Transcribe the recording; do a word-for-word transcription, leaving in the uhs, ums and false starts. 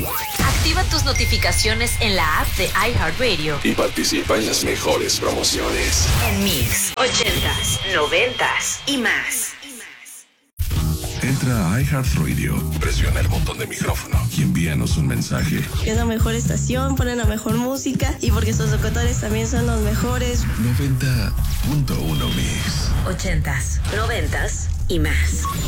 Activa tus notificaciones en la app de iHeartRadio y participa en las mejores promociones. En Mix, ochentas, noventas y más. Entra a iHeartRadio, presiona el botón de micrófono y envíanos un mensaje. Es la mejor estación, ponen la mejor música y porque sus locutores también son los mejores. noventa punto uno Mix. Ochentas, noventas y más.